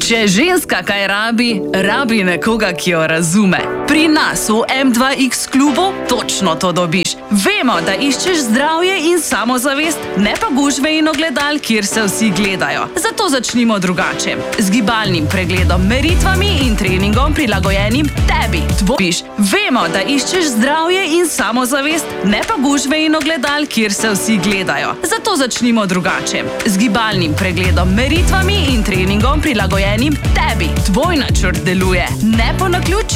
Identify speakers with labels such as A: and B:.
A: Če ženska kaj rabi nekoga, ki jo razume. Pri nas v M2X klubu točno to dobiš. Vemo, da iščeš zdravje in samozavest, ne pa gužve in ogledal, kjer se vsi gledajo. Zato začnimo drugače. Z gibalnim pregledom, meritvami in treningom prilagojenim tebi. Vemo, da iščeš zdravje in samozavest, ne pa gužve in ogledal, kjer se vsi gledajo. Zato začnimo drugače. Z gibalnim pregledom, meritvami in treningom prilagojenim tebi. Tvoj načrt deluje, ne po naključju.